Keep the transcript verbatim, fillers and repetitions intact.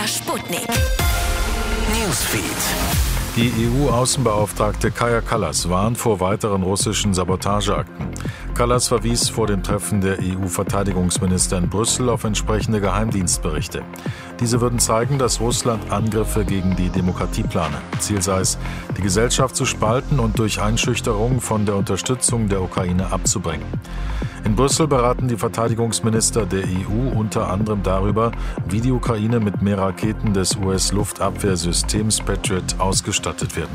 Sputnik. Newsfeed. Die E U-Außenbeauftragte Kaja Kallas warnt vor weiteren russischen Sabotageakten. Kallas verwies vor dem Treffen der E U-Verteidigungsminister in Brüssel auf entsprechende Geheimdienstberichte. Diese würden zeigen, dass Russland Angriffe gegen die Demokratie plane. Ziel sei es, die Gesellschaft zu spalten und durch Einschüchterung von der Unterstützung der Ukraine abzubringen. In Brüssel beraten die Verteidigungsminister der E U unter anderem darüber, wie die Ukraine mit mehr Raketen des U S-Luftabwehrsystems Patriot ausgestattet werden